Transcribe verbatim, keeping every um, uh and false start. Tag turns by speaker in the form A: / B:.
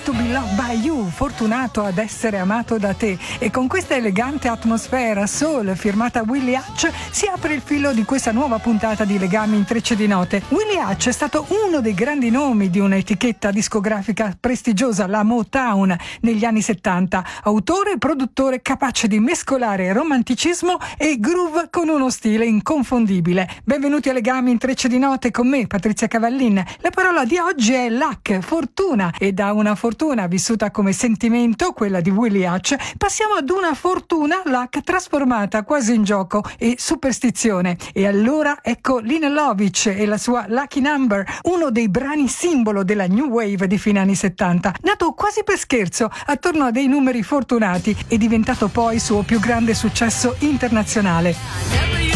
A: to be loved by you, fortunato ad essere amato da te. E con questa elegante atmosfera soul firmata Willie Hutch si apre il filo di questa nuova puntata di Legami Intrecci di Note. Willie Hutch è stato uno dei grandi nomi di un'etichetta discografica prestigiosa, la Motown, negli anni settanta. Autore e produttore capace di mescolare romanticismo e groove con uno stile inconfondibile. Benvenuti a Legami Intrecci di Note con me, Patrizia Cavallin. La parola di oggi è luck, fortuna, e da una fortuna vissuta come sentimento, quella di Willie Hutch, passiamo ad una fortuna luck trasformata quasi in gioco e superstizione. E allora ecco Lina Lovitch e la sua Lucky Number, uno dei brani simbolo della New Wave di fine anni settanta, nato quasi per scherzo attorno a dei numeri fortunati e diventato poi suo più grande successo internazionale.